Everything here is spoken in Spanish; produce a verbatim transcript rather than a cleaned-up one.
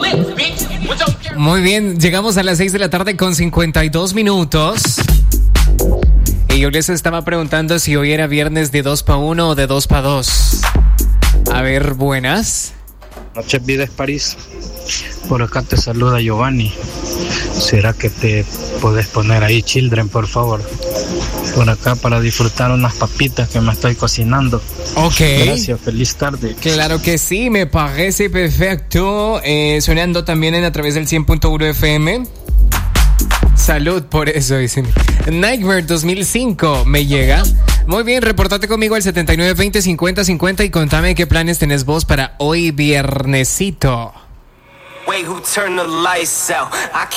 Muy bien, llegamos a las seis de la tarde con cincuenta y dos minutos. Y yo les estaba preguntando si hoy era viernes de dos para uno o de dos para dos. A ver, buenas. Noches, Vides París. Por acá te saluda Giovanni. ¿Será que te puedes poner ahí Children, por favor? Por acá para disfrutar unas papitas que me estoy cocinando. Ok. Gracias, feliz tarde. Claro que sí, me parece perfecto. Eh, sonando también en a través del cien punto uno F M. Salud por eso, dicen. Nightmare dos mil cinco me llega. Muy bien, reportate conmigo al setenta y nueve veinte cincuenta cincuenta y contame qué planes tenés vos para hoy viernesito. Wait, who turned the lights out? I